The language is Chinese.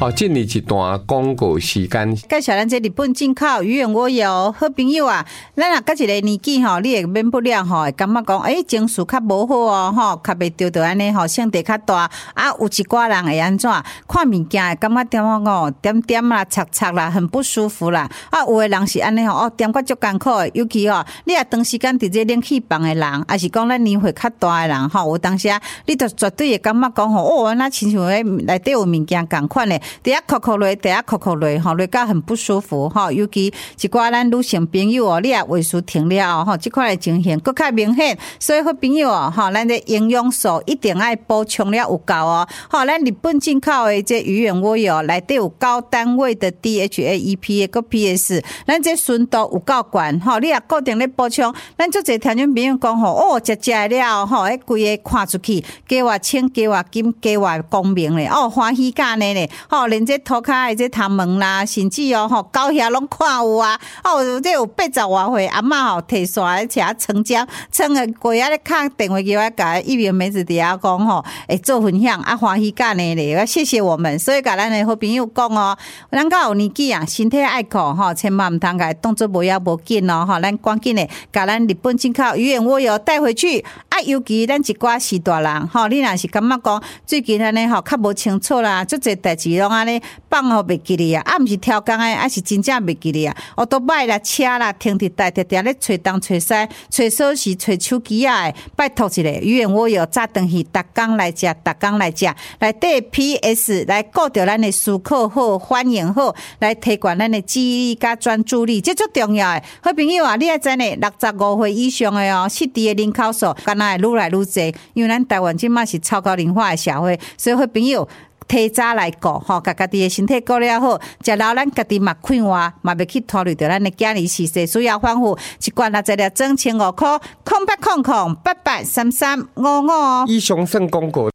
好，进入一段广告时间。 介绍咱这日本进口鱼圆我有好朋友啊，咱若到一个年纪吼，你会免不了吼，会感觉讲情绪较无好哦，吼，较袂着安尼吼，性地较大啊，有一寡人会安怎看物件会感觉点点点啦、擦擦啦，很不舒服啦。啊，有的人是安尼吼，点觉足艰苦的，尤其吼，你若长时间伫这冷气房的人，还是讲咱年岁较大的人吼，有当时啊，你就绝对会感觉讲吼，那亲像内底有物件共款的，第一哭哭落，第一哭哭落，吼，落到很不舒服吼，尤其一寡咱女性朋友哦，你也胃酸停了吼，这块的情形更较明显。所以好朋友哦，吼，咱的营养素一定要补充了有够哦。吼，咱日本进口的这鱼圆我有内底有高单位的 DHA、EPA 和 PS， 咱这纯度有够悬吼，你也固定咧补充。咱足侪听众朋友讲吼，食了吼，规个看出去加偌清、加偌金、加偌光明咧，欢喜干的咧，吼，连这涂骹的这头毛啦，甚至吼狗遐拢看有啊，这有80多岁阿嬷吼摕线咧车成交，成个过啊咧敲电话叫我甲一名妹子伫遐讲吼，会做分享啊欢喜干的咧，谢谢我们，所以甲咱的好朋友讲哦，咱到有年纪啊，身体爱顾吼，千万毋通甲当作无要无紧哦，吼，咱赶紧的甲咱日本进口鱼圆我有带回去啊，尤其咱一寡时大人吼，你若是感觉讲最近安尼吼较无清楚啦，足侪代志拢安尼放互袂记哩啊，毋是挑工的，啊是真正袂记哩啊，都歹啦，车啦，停伫台直咧找东找西，找锁匙，找手机啊的，拜托一下，鱼圆我有早顿去，逐工来食，逐工来食，内底 PS 来顾着咱的思考好，反应好，来提悬咱的记忆力甲专注力，这最重要的。好朋友啊，你也知呢，65岁以上的哦，失智的人口数，敢若会愈来愈侪，因为咱台湾即马是超高龄化的社会，所以好朋友。提早来顾吼，甲家己的身体顾了好，食老咱家己嘛快活，嘛袂去拖累着咱的家里事事需要欢呼。一罐60粒装1,500块，0800883355哦。 以上算广告。